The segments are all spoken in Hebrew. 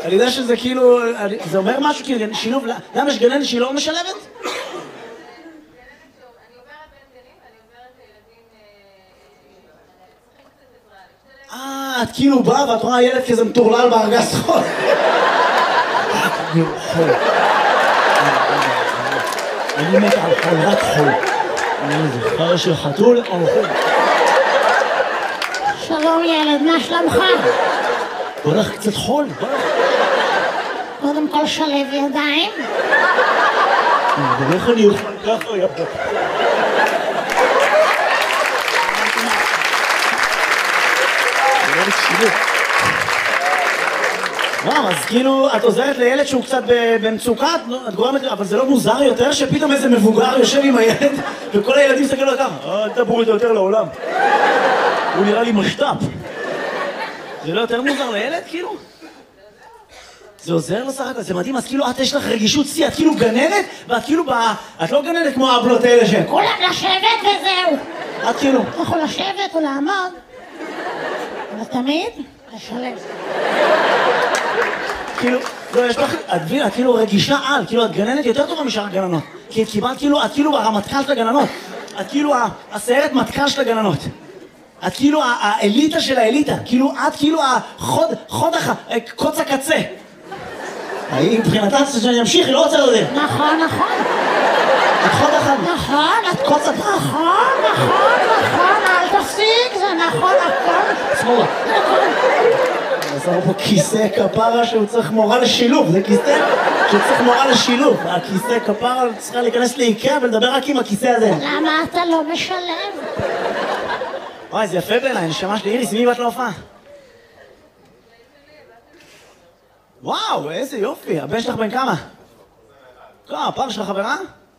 אני יודע שזה כאילו, זה אומר משהו, כאילו, שילוב, למה יש גננת שהיא לא משלבת? את כאילו באה ואת רואה ילד כזה מטורלל בארגז חול. אני מת על חול, רק חול. זה חרא של חתול או חול. שלום ילד, מה שלומך? בוא לך קצת חול, בוא לך. קודם כל שלב ידיים. איך אני אוכל ככה יפה. וואו, אז כאילו, את עוזרת לילד שהוא קצת במצוקה, את גורמת, אבל זה לא מוזר יותר שפתאום איזה מבוגר יושב עם הילד וכל הילדים מסתכלים לו ככה, אל תבואו איתו יותר לעולם. הוא נראה לי משת"פ. זה לא יותר מוזר לילד, כאילו? זה עוזר לו סך הכל, זה מדהים, אז כאילו את יש לך רגישות שיא, את כאילו גננת, ואת כאילו את לא גננת כמו האבלות האלה שהן. כולם לשבת וזהו. את כאילו. אתה יכול לשבת או לעמוד, אבל תמיד לשלב. כאילו, לא, יש לך, את כאילו רגישה על, כאילו את גננת יותר טובה משאר הגננות. כי את קיבלת כאילו, את כאילו הרמטכ"ל של הגננות. את כאילו הסיירת מטכ"ל של הגננות. את כאילו האליטה של האליטה. כאילו, את כאילו קוץ הקצה. מבחינתה שאני אמשיך, היא לא רוצה לדעת. נכון, נכון. את חוד אחד. נכון, את קוץ הקצה. נכון, אל תפסיק, זה נכון, הכל. שמאלה. עשינו פה כיסא כפרה שהוא צריך מורה לשילוב, זה כיסא שצריך מורה לשילוב. הכיסא כפרה צריכה להיכנס לאיקאה ולדבר רק עם הכיסא הזה. למה אתה לא משלב? וואי, זה יפה בעיניי, נשמה שלי. איריס, מי באת להופעה? וואו, איזה יופי. הבן שלך בן כמה? הפער שלך חברה?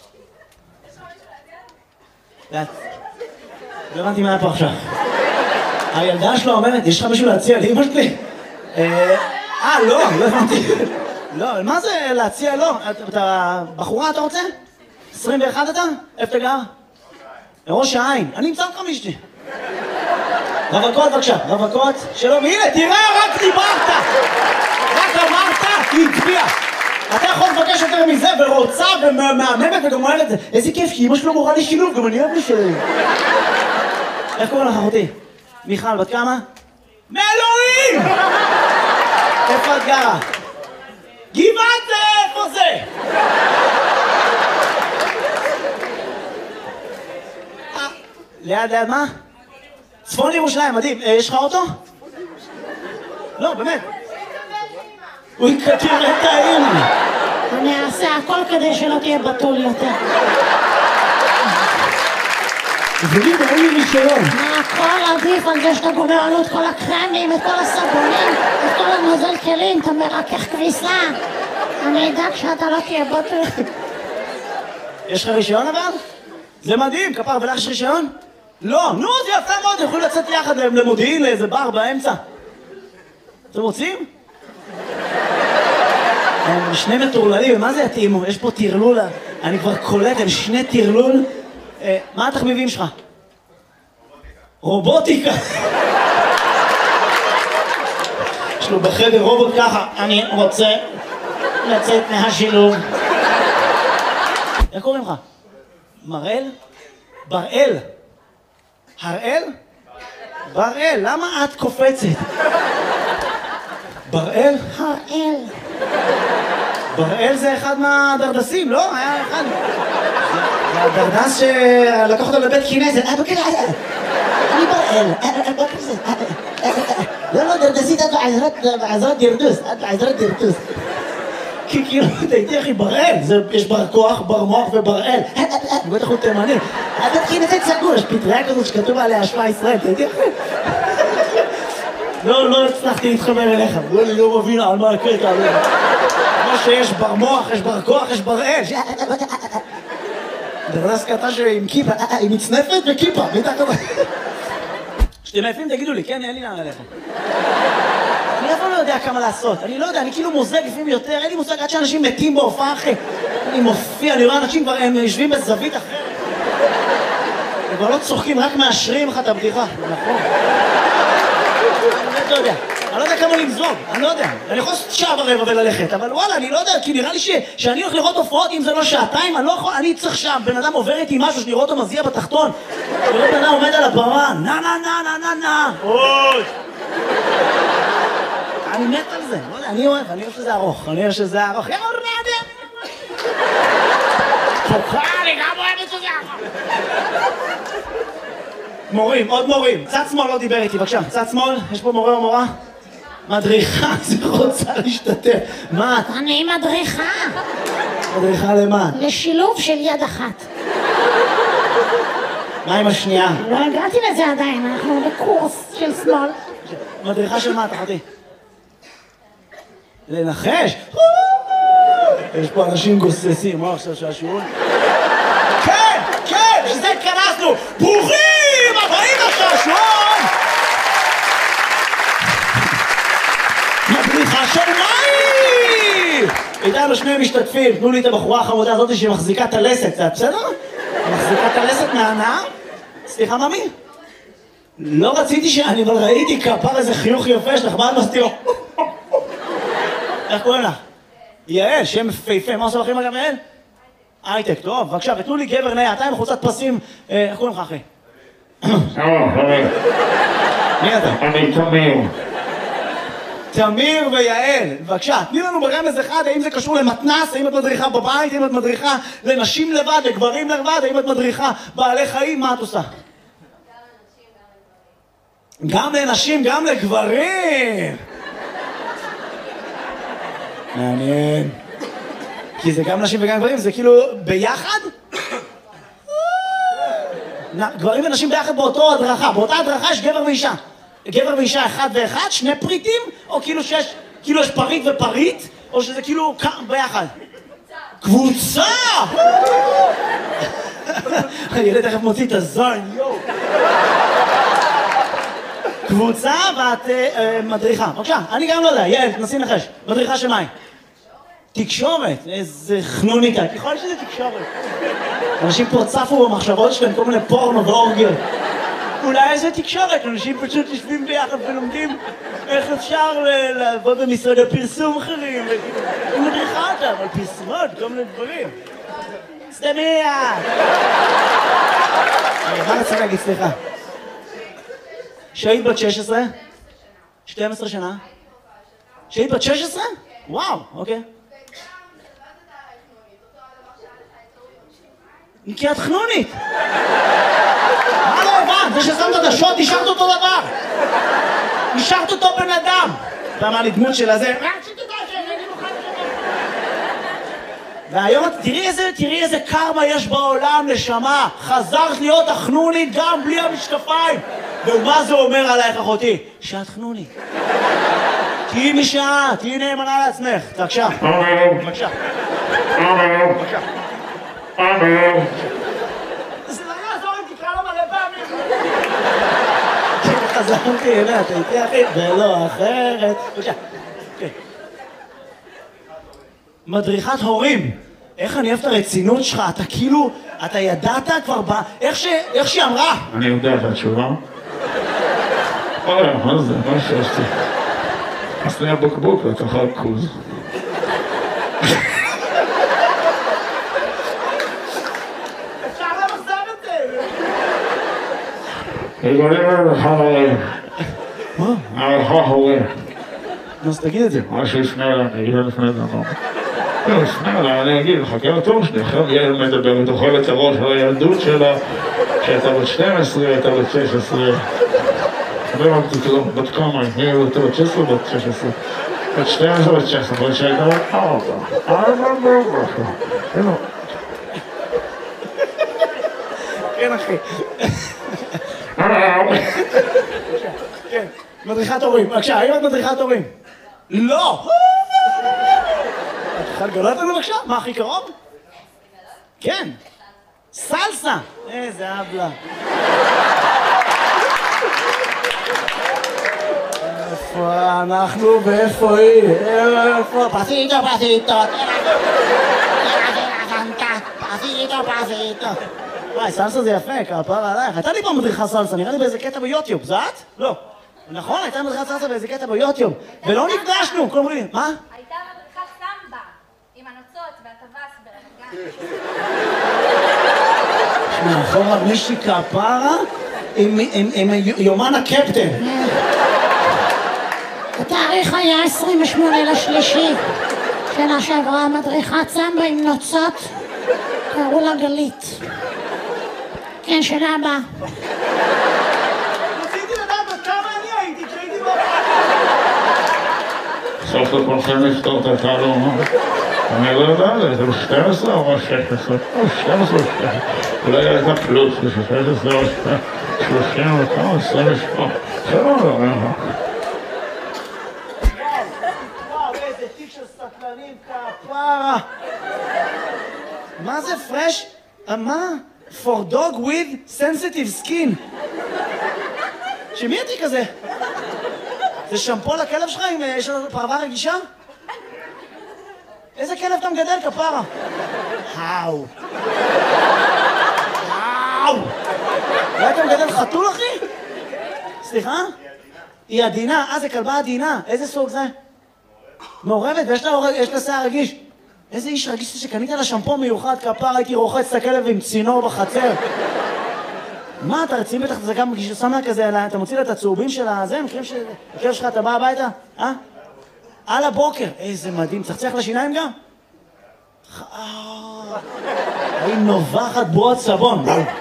לא הבנתי מה היה פה עכשיו. הילדה שלו אומרת, יש לך מישהו להציע לאמא שלי? לא הבנתי. לא, מה זה להציע? לא. אתה בחורה אתה רוצה? 21 אתה? איפה אתה גר? ראש העין. אני אמצא אותך מישתי. רווקות בבקשה, רווקות. שלום, הנה, תראה, רק דיברת. רק אמרת, היא הצביעה. אתה יכול לבקש יותר מזה, ורוצה, ומהממת, וגם אומרת את זה. איזה כיף, כי אמא שלו מורה לי שילוב, גם אני אוהב לשלב. איך קוראים לך, אחותי? מיכל, בת כמה? מאלוהים! איפה את גרה? גבעת זה! איפה זה? ליד מה? צפון ירושלים, מדהים. יש לך אוטו? לא, באמת. הוא יקטיר את האמא. אני אעשה הכל כדי שלא תהיה בתול יותר. ולי ואין לי רישיון. הכל עדיף על זה שאתה גומר עלו את כל הקרמים, את כל הסבונים, את כל הנוזל כלים, אתה מרכך כביסה. אני אדאג שאתה לא תהיה בתול. יש לך רישיון אבל? זה מדהים, כפר, ולך יש רישיון? לא, נו, זה יפה מאוד, יכולים לצאת יחד למודיעין, לאיזה בר באמצע. אתם רוצים? הם שני מטורללים, ומה זה יתאימו? יש פה תרלול, אני כבר קולט, הם שני תרלול. מה התחביבים שלך? רובוטיקה. יש לו בחדר רובוט ככה, אני רוצה לצאת מהשילוב. איך קוראים לך? מראל? בראל. הראל? בראל, למה את קופצת? בראל? הראל. בראל זה אחד מהדרדסים, לא? היה אחד. זה הדרדס שלקח אותו לבית כנסת. אני בראל. לא, דרדסית, את בעזרת דרדוס. את בעזרת דרדוס. כי כאילו, תהייתי אחי, בראל. יש בר כוח, בר מוח ובראל. בטח הוא תימני. בית כנסת סגור, יש פטריה כזאת שכתוב עליה השפעה ישראל. תהייתי אחי. לא הצלחתי להתחבר אליך. אני לא מבין על מה הקטע. כמו שיש בר מוח, יש בר כוח, יש בראל. דרדס קטן עם כיפה, עם מצנפת וכיפה. כשאתם עייפים תגידו לי, כן, אין לי לאן עליכם. אני אף פעם לא יודע כמה לעשות. אני לא יודע, אני כאילו מוזג לפעמים יותר. אין לי מושג עד שאנשים מתים בהופעה אחרי. אני מופיע, אני רואה אנשים כבר, הם יושבים בזווית אחרת. הם כבר לא צוחקים, רק מאשרים לך את הבדיחה. נכון. אני לא יודע. אני לא יודע כמה למזוג, אני לא יודע. אני יכול לעשות שעה ורבע וללכת, אבל וואלה, אני לא יודע, כי נראה לי שאני הולך לראות הופעות, אם זה לא שעתיים, אני לא יכול, אני צריך שם, בן אדם עובר איתי משהו, שאני רואה אותו מזיע בתחתון. לראות בן אדם עומד על הבמה, נה. אוי! אני מת על זה, לא יודע, אני אוהב שזה ארוך, יאללה, אני גם אוהבת שזה ארוך. מורים, עוד מורים. צד שמאל לא דיבר איתי, בבקשה. צד שמאל, יש פה מורה או מורה? מדריכה, זה רוצה להשתתף. מה? אני מדריכה. מדריכה למה? לשילוב של יד אחת. מה עם השנייה? לא הגעתי לזה עדיין, אנחנו בקורס של שמאל. מדריכה של מה, תחתי? לנחש? יש פה אנשים גוססים, מה עכשיו שהשיעור? כן, שזה התכנסנו! ברוכים הבאים לשעשועון! מדריכה של מים! איתנו שני משתתפים, תנו לי את הבחורה החמודה הזאת שמחזיקה את הלסת, זה בסדר? מחזיקה את הלסת מהנאה? סליחה, ממי? לא רציתי אבל ראיתי כפר איזה חיוך יפה שלך, מה את מסתירו? איך קוראים לך? יעל, שם פייפה, מה עושה לכם גם יעל? הייטק, טוב, בבקשה, ותנו לי גבר נאה, אתה עם חולצת פסים, איך קוראים לך אחי? מי אתה? אני תמיר. תמיר ויעל, בבקשה, תני לנו ברמז אחד, האם זה קשור למתנ"ס, האם את מדריכה בבית, האם את מדריכה לנשים לבד, לגברים לבד, האם את מדריכה בעלי חיים, מה את עושה? גם לנשים, גם לגברים! מעניין. כי זה גם נשים וגם גברים, זה כאילו ביחד? גברים ונשים ביחד באותה הדרכה יש גבר ואישה. גבר ואישה אחד ואחד, שני פריטים, או כאילו יש פריט ופריט, או שזה כאילו ביחד? קבוצה! הילד תכף מוציא את הזין, יואו. קבוצה ואת מדריכה. בבקשה, אני גם לא יודע, יעל, תנסי לנחש. מדריכה של מים. תקשורת, איזה חנוניקה, יכול להיות שזה תקשורת. אנשים פה צפו במחשבות שלהם, כל מיני פורנו ואורגיות. אולי איזה תקשורת, אנשים פשוט יושבים ביחד ולומדים איך אפשר לעבוד במשרדי פרסום אחרים. היא מדריכה אותם על פרסומות, כל מיני דברים. סתמיה! מה רציתי להגיד, סליחה? שהיית בת 16? 12 שנה? שהיית בת 16? וואו, אוקיי. כי את חנונית! מה לא הבנת? זה ששמת את השוט, נשארת אותו דבר! נשארת אותו בן אדם! אתה אמר לי דמות של הזה... והיום תראי איזה קרמה יש בעולם, נשמה! חזרת להיות החנונית גם בלי המשקפיים! ומה זה אומר עלייך, אחותי? שאת חנונית. תהיי משעה, תהיי נאמנה לעצמך. בבקשה. בבקשה. בבקשה. זה לא יעזור אם תקרא לו מלא פעמים. חזרתי אליה, אתה איתי אחי, ולא אחרת. בבקשה. מדריכת הורים. איך אני אוהב את הרצינות שלך, אתה כאילו, אתה ידעת כבר איך שהיא אמרה. אני יודע את התשובה. אוי, מה זה? מה שעשתי? עשני הבקבוק לתחת כוז. אפשר למחזר את זה! יגולים לך הורים. מה? ערך הורים. אז תגיד את זה. מה שיפנה אליי, אני אגיד לפני דבר. לא, יפנה אליי, אני אגיד, חכה לתור שלי, עכשיו יעל מדברת, אוכלת את הראש על הילדות שלה, שהייתה בת 12, הייתה בת 16. לא אמרתי כלום, בת כמה, היא הייתה בת 16 או בת 16? בת 12 או בת 16, אבל שהייתה בת 4. כן, אחי. כן, מדריכת הורים. בבקשה, האם את מדריכת הורים? לא! את יכולה לגלות לנו בבקשה? מה הכי קרוב? כן. סלסה! איזה אבלה. איפה אנחנו ואיפה היא? איפה? פסיטו, פסיטו. פסיטו. וואי, סלסה זה יפה, כפרה עלייך. הייתה לי פעם מדריכה סלסה, נראה לי באיזה קטע ביוטיוב, זה את? לא. נכון, הייתה מדריכת סלסה באיזה קטע ביוטיוב, ולא נפגשנו, כולם אומרים, מה? הייתה מדריכת סמבה, עם הנוצות והטווס ברמת גן. שמע, אחורה מישהי כפרה עם יומן הקפטן. התאריך היה 28/3 שנה שעברה, מדריכת סמבה עם נוצות, קראו לה גלית. כן, שנה הבאה. רציתי לדעת עד כמה אני הייתי כשהייתי בו. סוף לכולכם לפתור את התעלום. אני לא יודע, זה 12 או 16? 12 אולי הייתה פלוס, 16 או 30 או כמה, 28. שלא לא, וואו, איזה תיק של סטלנים כפרה. מה זה פרש? מה? For dog with sensitive skin. שמי התיק הזה? זה שמפו לכלב שלך אם יש לו פרווה רגישה? איזה כלב אתה מגדל כפרה? האו. אולי אתה מגדל חתול אחי? סליחה? היא עדינה, זה כלבה עדינה. איזה סוג זה? מעורבת, ויש לה שיער רגיש. איזה איש רגיש שקנית לה שמפו מיוחד, כפר, הייתי רוחץ את הכלב עם צינור בחצר. מה, אתה רציני בטח, זה גם שם לה כזה, אתה מוציא לה את הצהובים של הזה, מכירים שהכלב שלך, אתה בא הביתה? על הבוקר. איזה מדהים, צחצח לשיניים גם? היא נובחת בועת סבון.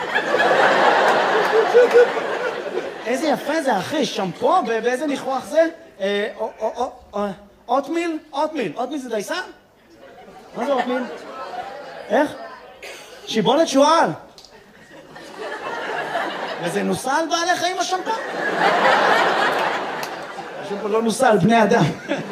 איזה יפה זה, אחי, שמפו, באיזה ניחוח זה? אוטמיל? אוטמיל זה דייסה? מה זה אוטמיל? איך? שיבולת שועל. וזה נוסע על בעלי חיים השמפו? השמפו לא נוסע על בני אדם.